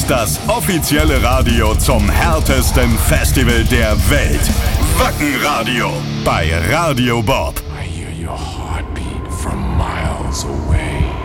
ist das offizielle Radio zum härtesten Festival der Welt. Wacken Radio bei Radio Bob. I hear your heartbeat from miles away.